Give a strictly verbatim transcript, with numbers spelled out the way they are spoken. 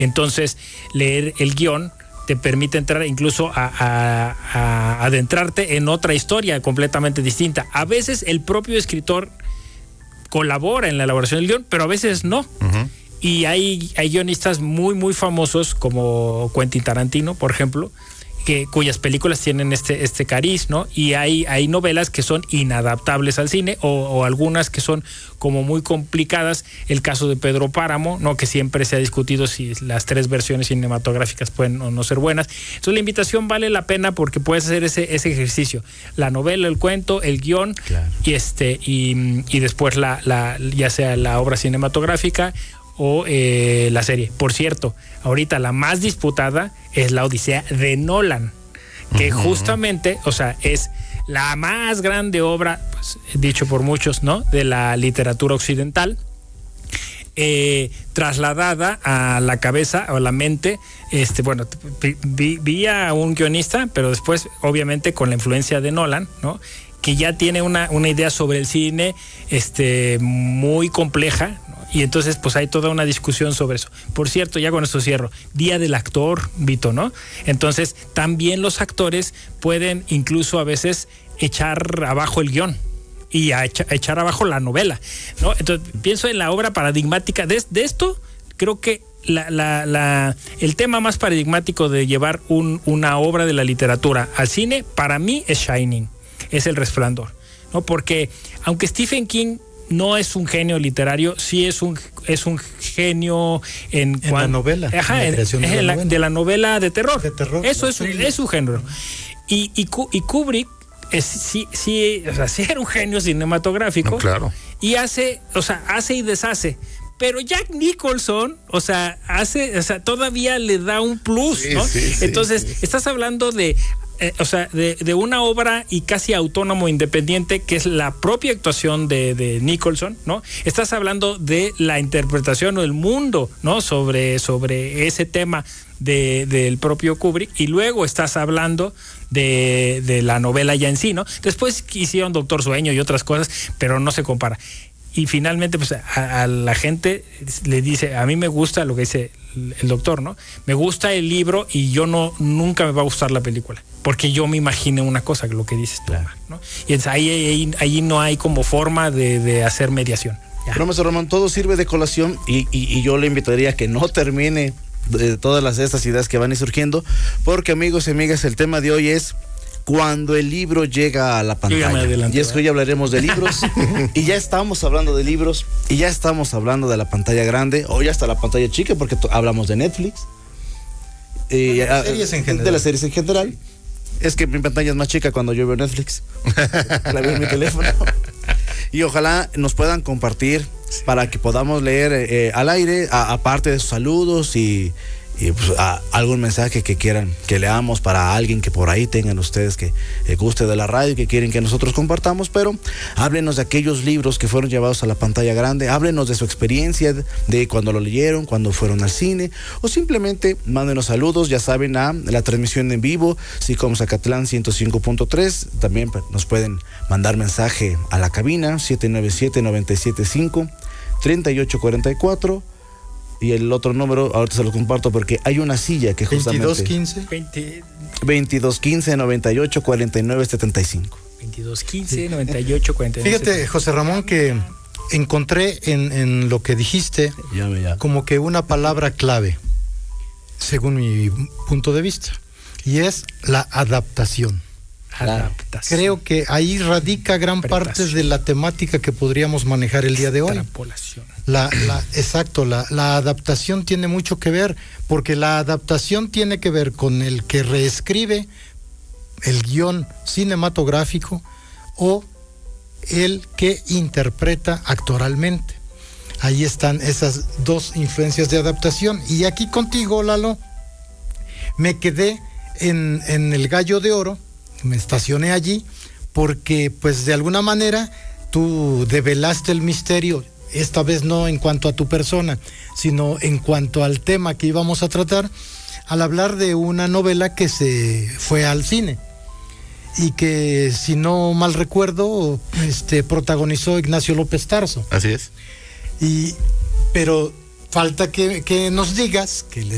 Entonces, leer el guión te permite entrar incluso a, a, a adentrarte en otra historia completamente distinta. A veces el propio escritor colabora en la elaboración del guión, pero a veces no. Uh-huh. Y hay, hay guionistas muy, muy famosos como Quentin Tarantino, por ejemplo, que, cuyas películas tienen este, este cariz, ¿no? Y hay, hay novelas que son inadaptables al cine o, o algunas que son como muy complicadas. El caso de Pedro Páramo, ¿no? Que siempre se ha discutido si las tres versiones cinematográficas pueden o no ser buenas. Entonces la invitación vale la pena porque puedes hacer ese, ese ejercicio. La novela, el cuento, el guión, claro. y, este, y, y después la, la, ya sea la obra cinematográfica o eh, la serie. Por cierto, ahorita la más disputada es La Odisea de Nolan, que uh-huh. justamente, o sea, es la más grande obra, pues, dicho por muchos, ¿no?, de la literatura occidental, eh, trasladada a la cabeza o a la mente. Este, bueno, vi, vi a un guionista, pero después, obviamente, con la influencia de Nolan, ¿no?, que ya tiene una, una idea sobre el cine este, muy compleja, ¿no? Y entonces pues hay toda una discusión sobre eso. Por cierto, ya con esto cierro, Día del Actor, Vito, ¿no? Entonces también los actores pueden incluso a veces echar abajo el guión y a echa, a echar abajo la novela, ¿no? Entonces pienso en la obra paradigmática de, de esto. Creo que la, la, la, el tema más paradigmático de llevar un, una obra de la literatura al cine, para mí, es Shining, es El Resplandor, ¿no? Porque aunque Stephen King no es un genio literario, sí es un es un genio en, en cuan, la novela, ajá, en la en, de, en la la, de la novela de terror. De terror Eso es, es su género. Y, y, y Kubrick es, sí, sí, o sea, sí era un genio cinematográfico. No, claro. Y hace, o sea, hace y deshace. Pero Jack Nicholson, o sea, hace, o sea, todavía le da un plus, sí, ¿no? Sí, sí, Entonces, sí. estás hablando de Eh, o sea, de, de una obra y casi autónomo, independiente, que es la propia actuación de, de Nicholson, ¿no? Estás hablando de la interpretación o el mundo, ¿no? Sobre, sobre ese tema de, del propio Kubrick, y luego estás hablando de, de la novela ya en sí, ¿no? Después hicieron Doctor Sueño y otras cosas, pero no se compara. Y finalmente, pues a, a la gente le dice, a mí me gusta lo que dice el doctor, ¿no? Me gusta el libro y yo no, nunca me va a gustar la película, porque yo me imaginé una cosa, lo que dices tú, ¿no? Y es ahí, ahí, ahí no hay como forma de, de hacer mediación. Ya. Bueno, maestro Ramón, todo sirve de colación y, y, y yo le invitaría a que no termine de todas las, estas ideas que van a ir surgiendo, porque amigos y amigas, el tema de hoy es cuando el libro llega a la pantalla. Y es que hoy hablaremos de libros y ya estamos hablando de libros y ya estamos hablando de la pantalla grande, hoy hasta la pantalla chica, porque to- hablamos de Netflix, eh, de, las series en general. de las series en general. Es que mi pantalla es más chica cuando yo veo Netflix, la veo en mi teléfono. Y ojalá nos puedan compartir para que podamos leer eh, al aire, a, aparte de sus saludos y y pues a, algún mensaje que quieran que leamos para alguien que por ahí tengan ustedes que eh, guste de la radio y que quieren que nosotros compartamos. Pero háblenos de aquellos libros que fueron llevados a la pantalla grande, háblenos de su experiencia, de cuando lo leyeron, cuando fueron al cine, o simplemente mándenos saludos, ya saben, a la transmisión en vivo, SICOM Zacatlán ciento cinco punto tres. También nos pueden mandar mensaje a la cabina siete nueve siete, nueve siete cinco, tres ocho cuatro cuatro. Y el otro número, ahorita se lo comparto porque hay una silla que justamente... veintidós quince veintidós quince, noventa y ocho, cuarenta y nueve, setenta y cinco. veintidós quince, noventa y ocho, cuarenta y nueve. Fíjate, José Ramón, que encontré en, en lo que dijiste ya, ya. como que una palabra clave, según mi punto de vista, y es la adaptación. Adaptación. Creo que ahí radica gran parte de la temática que podríamos manejar el día de hoy. Extrapolación. La, la, exacto, la, la adaptación tiene mucho que ver, porque la adaptación tiene que ver con el que reescribe el guión cinematográfico o el que interpreta actoralmente. Ahí están esas dos influencias de adaptación. Y aquí contigo, Lalo, me quedé en, en el Gallo de Oro, me estacioné allí, porque pues de alguna manera tú develaste el misterio, esta vez no en cuanto a tu persona, sino en cuanto al tema que íbamos a tratar, al hablar de una novela que se fue al cine y que, si no mal recuerdo, este protagonizó Ignacio López Tarso. Así es. Y pero falta que, que nos digas, que les